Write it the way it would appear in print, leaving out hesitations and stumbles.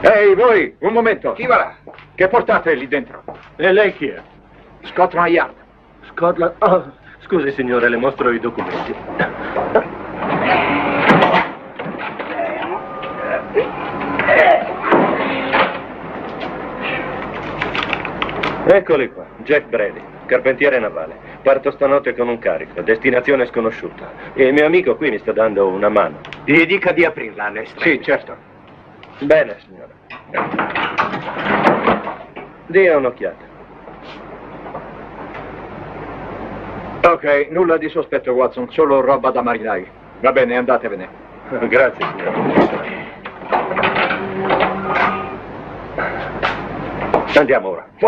Ehi, voi, un momento. Chi va là? Che portate lì dentro? E lei chi è? Scotland Yard. Scotland... Oh, scusi signore, le mostro i documenti. Eccoli qua, Jack Brady, carpentiere navale. Parto stanotte con un carico, destinazione sconosciuta. E il mio amico qui mi sta dando una mano. Gli dica di aprirla, Lestrange. Sì, certo. Bene, signore. Dia un'occhiata. Ok, nulla di sospetto, Watson, solo roba da marinai. Va bene, andatevene. Grazie, signore. Andiamo ora.